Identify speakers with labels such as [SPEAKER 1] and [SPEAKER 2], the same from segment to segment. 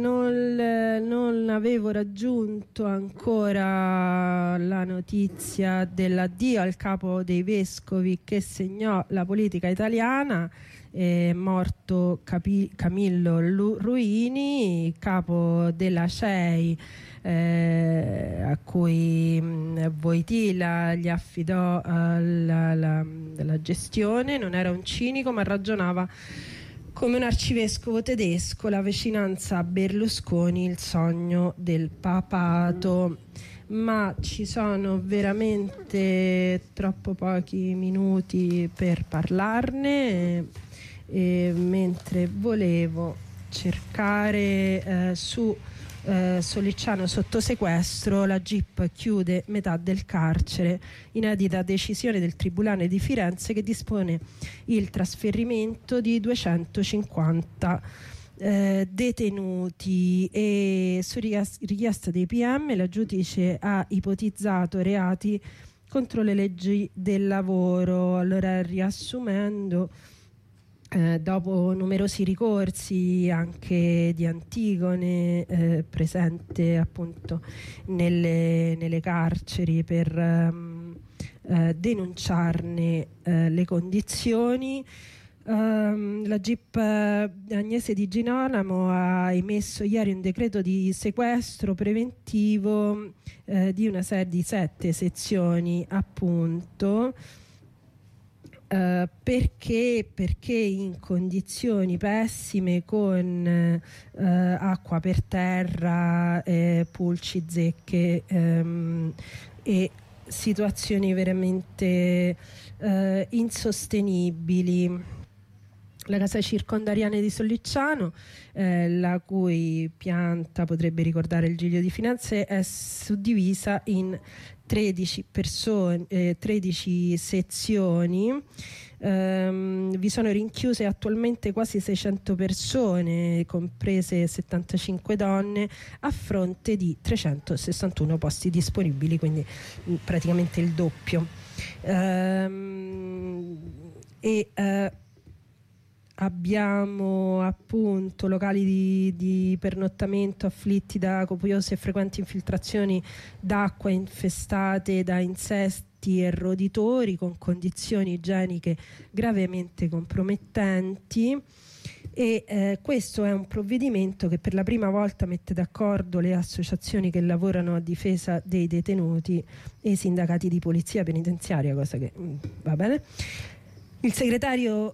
[SPEAKER 1] Non avevo raggiunto ancora la notizia dell'addio al capo dei vescovi che segnò la politica italiana. È morto Camillo Ruini, capo della CEI, a cui Wojtyła gli affidò la gestione. Non era un cinico, ma ragionava come un arcivescovo tedesco: la vicinanza a Berlusconi, il sogno del papato. Ma ci sono veramente troppo pochi minuti per parlarne, mentre volevo cercare su Sollicciano sotto sequestro, la GIP chiude metà del carcere, inedita decisione del Tribunale di Firenze che dispone il trasferimento di 250 detenuti, e su richiesta dei PM la giudice ha ipotizzato reati contro le leggi del lavoro. Allora, riassumendo, dopo numerosi ricorsi anche di Antigone, presente appunto nelle carceri per denunciarne le condizioni, la GIP Agnese Di Girolamo ha emesso ieri un decreto di sequestro preventivo di una serie di 7 sezioni, appunto, perché in condizioni pessime, con acqua per terra, pulci, zecche e situazioni veramente insostenibili. La casa circondariale di Sollicciano, la cui pianta potrebbe ricordare il Giglio di Firenze, è suddivisa in 13 sezioni. Vi sono rinchiuse attualmente quasi 600 persone, comprese 75 donne, a fronte di 361 posti disponibili, quindi praticamente il doppio. Abbiamo appunto locali di pernottamento afflitti da copiose e frequenti infiltrazioni d'acqua, infestate da insetti e roditori, con condizioni igieniche gravemente compromettenti. E questo è un provvedimento che per la prima volta mette d'accordo le associazioni che lavorano a difesa dei detenuti e i sindacati di polizia penitenziaria, cosa che va bene. Il segretario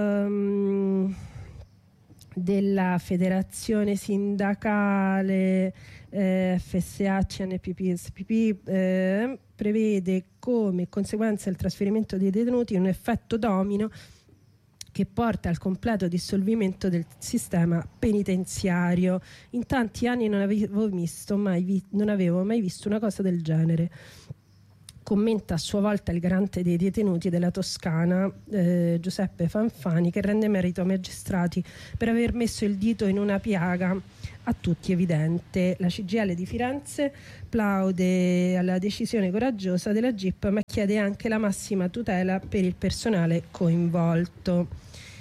[SPEAKER 1] della federazione sindacale FSA, CNPP, SPP prevede come conseguenza del trasferimento dei detenuti un effetto domino che porta al completo dissolvimento del sistema penitenziario. In tanti anni non avevo mai visto una cosa del genere. Commenta a sua volta il garante dei detenuti della Toscana, Giuseppe Fanfani, che rende merito ai magistrati per aver messo il dito in una piaga a tutti evidente. La CGIL di Firenze plaude alla decisione coraggiosa della GIP, ma chiede anche la massima tutela per il personale coinvolto.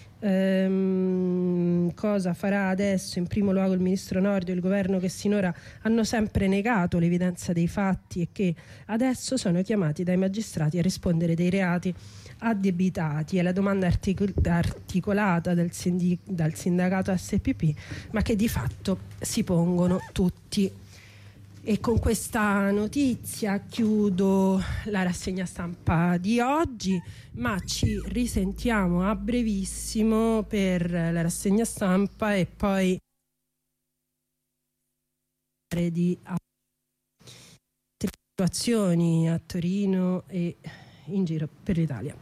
[SPEAKER 1] Cosa farà adesso in primo luogo il ministro Nordio e il governo, che sinora hanno sempre negato l'evidenza dei fatti e che adesso sono chiamati dai magistrati a rispondere dei reati addebitati? È la domanda articolata dal sindacato SPP, ma che di fatto si pongono tutti. E con questa notizia chiudo la rassegna stampa di oggi, ma ci risentiamo a brevissimo per la rassegna stampa e poi di situazioni a Torino e in giro per l'Italia.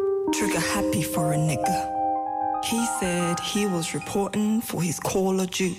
[SPEAKER 2] Trigger happy for a nigga. He said he was reporting for his Call of Duty.